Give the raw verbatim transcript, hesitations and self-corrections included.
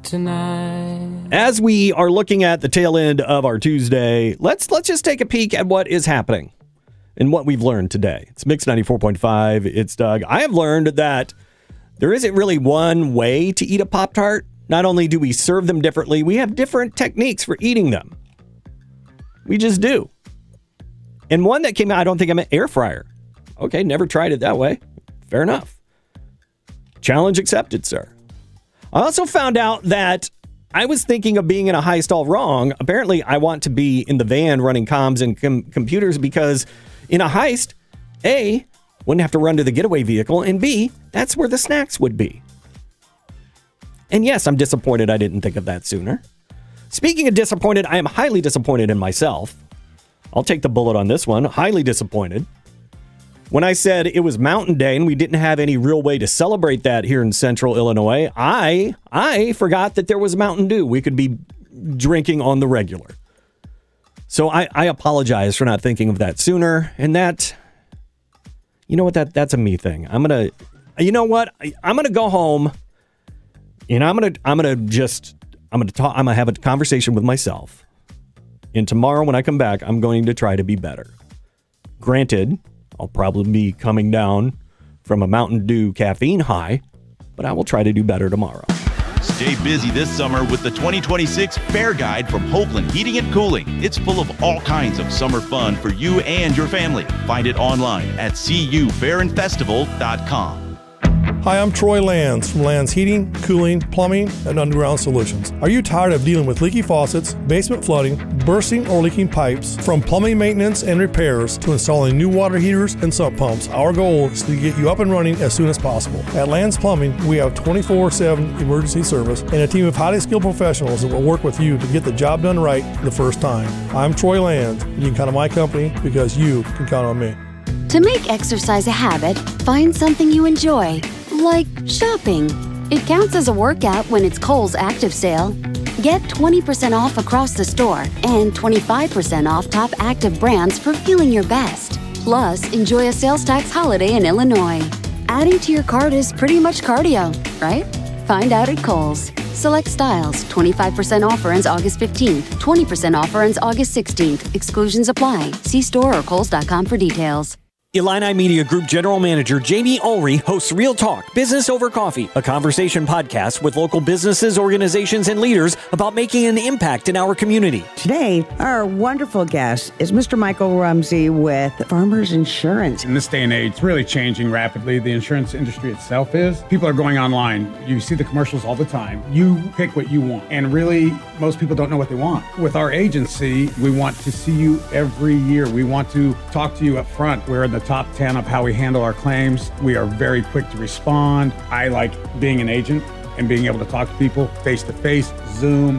tonight. As we are looking at the tail end of our Tuesday, let's let's just take a peek at what is happening and what we've learned today. It's Mix ninety-four point five. It's Doug. I have learned that there isn't really one way to eat a Pop-Tart. Not only do we serve them differently, we have different techniques for eating them. We just do. And one that came out, I don't think I'm an air fryer. Okay, never tried it that way. Fair enough. Challenge accepted, sir. I also found out that I was thinking of being in a heist all wrong. Apparently, I want to be in the van running comms and com- computers because in a heist, A, wouldn't have to run to the getaway vehicle, and B, that's where the snacks would be. And yes, I'm disappointed I didn't think of that sooner. Speaking of disappointed, I am highly disappointed in myself. I'll take the bullet on this one. Highly disappointed. When I said it was Mountain Day and we didn't have any real way to celebrate that here in Central Illinois, I I forgot that there was Mountain Dew we could be drinking on the regular. So I, I apologize for not thinking of that sooner. And that, you know what, that that's a me thing. I'm going to, you know what, I, I'm going to go home and I'm going to, I'm going to just, I'm going to talk, I'm going to have a conversation with myself. And tomorrow when I come back, I'm going to try to be better. Granted, I'll probably be coming down from a Mountain Dew caffeine high, but I will try to do better tomorrow. Stay busy this summer with the twenty twenty-six Fair Guide from Hoagland Heating and Cooling. It's full of all kinds of summer fun for you and your family. Find it online at c u fair and festival dot com. Hi, I'm Troy Lands from Lands Heating, Cooling, Plumbing, and Underground Solutions. Are you tired of dealing with leaky faucets, basement flooding, bursting or leaking pipes? From plumbing maintenance and repairs to installing new water heaters and sump pumps, our goal is to get you up and running as soon as possible. At Lands Plumbing, we have twenty-four seven emergency service and a team of highly skilled professionals that will work with you to get the job done right the first time. I'm Troy Lands, and you can count on my company because you can count on me. To make exercise a habit, find something you enjoy. Like shopping. It counts as a workout when it's Kohl's Active Sale. Get twenty percent off across the store and twenty-five percent off top active brands for feeling your best. Plus, enjoy a sales tax holiday in Illinois. Adding to your cart is pretty much cardio, right? Find out at Kohl's. Select styles. twenty-five percent offer ends August fifteenth. twenty percent offer ends August sixteenth. Exclusions apply. See store or kohls dot com for details. Illini Media Group General Manager Jamie Ulrey hosts Real Talk, Business Over Coffee, a conversation podcast with local businesses, organizations, and leaders about making an impact in our community. Today, our wonderful guest is Mister Michael Rumsey with Farmers Insurance. In this day and age, it's really changing rapidly. The insurance industry itself is. People are going online. You see the commercials all the time. You pick what you want. And really, most people don't know what they want. With our agency, we want to see you every year. We want to talk to you up front. We're in the top ten of how we handle our claims. We are very quick to respond. I like being an agent and being able to talk to people face to face, Zoom.